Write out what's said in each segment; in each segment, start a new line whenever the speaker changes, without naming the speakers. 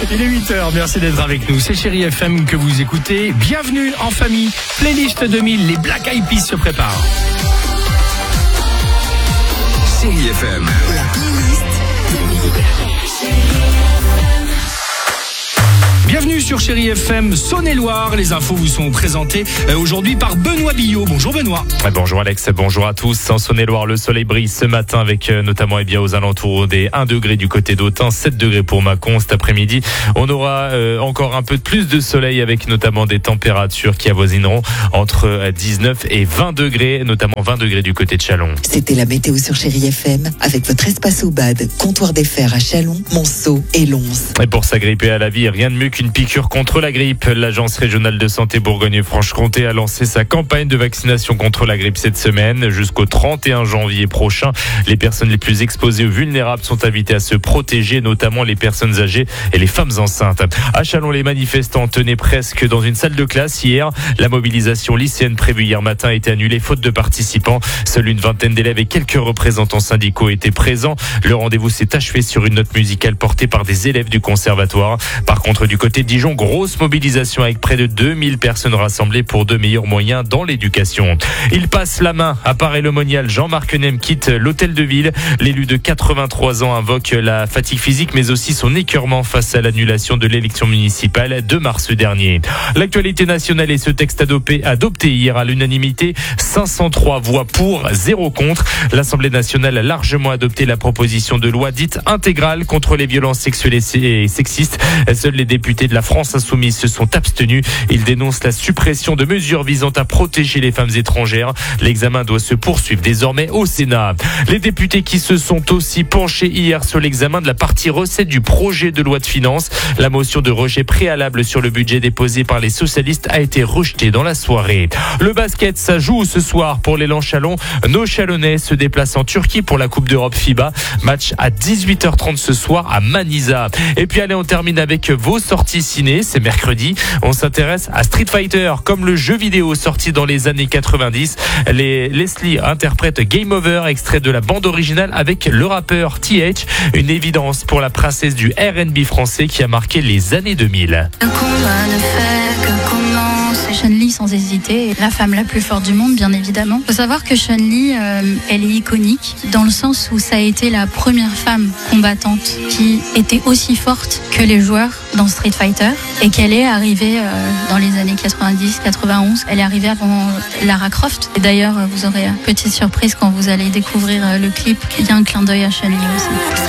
Il est 8h, merci d'être avec nous. C'est Chérie FM que vous écoutez. Bienvenue en famille. Playlist 2000, les Black Eyed Peas se préparent.
Chérie FM.
La playlist 2000.
Bienvenue sur Chérie FM Saône-et-Loire. Les infos vous sont présentées aujourd'hui par Benoît Billot. Bonjour Benoît.
Bonjour Alex, bonjour à tous. En Saône-et-Loire, le soleil brille ce matin avec notamment aux alentours des 1 degré du côté d'Autun, 7 degrés pour Mâcon. Cet après-midi, on aura encore un peu plus de soleil avec notamment des températures qui avoisineront entre 19 et 20 degrés, notamment 20 degrés du côté de Châlons.
C'était la météo sur Chérie FM avec votre espace au bad, comptoir des fers à Châlons, Monceau et Lons.
Et pour s'agripper à la vie, rien de mieux qu'une piqûre contre la grippe. L'Agence régionale de santé Bourgogne-Franche-Comté a lancé sa campagne de vaccination contre la grippe cette semaine. Jusqu'au 31 janvier prochain, les personnes les plus exposées ou vulnérables sont invitées à se protéger, notamment les personnes âgées et les femmes enceintes. À Châlons, les manifestants tenaient presque dans une salle de classe hier. La mobilisation lycéenne prévue hier matin a été annulée faute de participants. Seule une vingtaine d'élèves et quelques représentants syndicaux étaient présents. Le rendez-vous s'est achevé sur une note musicale portée par des élèves du conservatoire. Par contre, du côté de Dijon, grosse mobilisation avec près de 2000 personnes rassemblées pour de meilleurs moyens dans l'éducation. Il passe la main à Paray-le-Monial. Jean-Marc Nem quitte l'hôtel de ville. L'élu de 83 ans invoque la fatigue physique mais aussi son écœurement face à l'annulation de l'élection municipale de mars dernier. L'actualité nationale et ce texte adopté hier à l'unanimité, 503 voix pour, 0 contre. L'Assemblée nationale a largement adopté la proposition de loi dite intégrale contre les violences sexuelles et sexistes. Seuls les députés de la France insoumise se sont abstenus. Ils dénoncent la suppression de mesures visant à protéger les femmes étrangères. L'examen doit se poursuivre désormais au Sénat. Les députés qui se sont aussi penchés hier sur l'examen de la partie recette du projet de loi de finances. La motion de rejet préalable sur le budget déposé par les socialistes a été rejetée dans la soirée. Le basket, ça joue ce soir pour l'élan Châlons. Nos Chalonnais se déplacent en Turquie pour la Coupe d'Europe FIBA. Match à 18h30 ce soir à Manisa. Et puis allez, on termine avec vos sorties ciné. C'est mercredi. On s'intéresse à Street Fighter, comme le jeu vidéo sorti dans les années 90. Leslie interprète Game Over, extrait de la bande originale avec le rappeur TH. Une évidence pour la princesse du R&B français qui a marqué les années 2000.
Le combat ne fait que commencer. Chun-Li sans hésiter, la femme la plus forte du monde bien évidemment. Il faut savoir que Chun-Li, elle est iconique dans le sens où ça a été la première femme combattante qui était aussi forte que les joueurs dans Street Fighter et qu'elle est arrivée dans les années 90-91. Elle est arrivée avant Lara Croft. Et d'ailleurs, vous aurez une petite surprise quand vous allez découvrir le clip. Il y a un clin d'œil à Chun-Li aussi.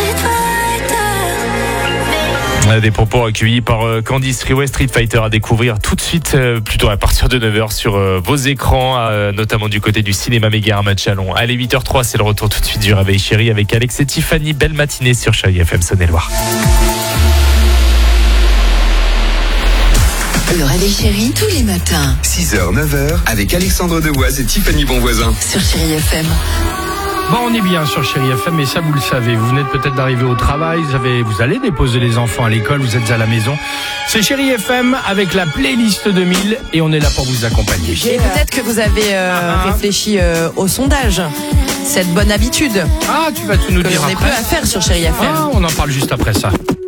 Des propos accueillis par Candice Riouet. Street Fighter à découvrir tout de suite, plutôt à partir de 9h sur vos écrans, notamment du côté du cinéma Mégarme à Châlons. Allez, 8h03, c'est le retour tout de suite du Réveil Chéri avec Alex et Tiffany. Belle matinée sur Chérie FM Saône-et-Loire.
Le Réveil Chéri, tous les matins.
6h, 9h, avec Alexandre Devoise et Tiffany Bonvoisin.
Sur Chérie FM.
Bon, on est bien sur Chérie FM, et ça vous le savez. Vous venez peut-être d'arriver au travail, vous allez déposer les enfants à l'école, vous êtes à la maison. C'est Chérie FM avec la playlist 2000 et on est là pour vous accompagner.
Et peut-être que vous avez réfléchi au sondage, cette bonne habitude
Ah, tu vas tout nous
que
dire
l'on n'est
après.
plus à faire sur Chérie FM.
Ah, on en parle juste après ça.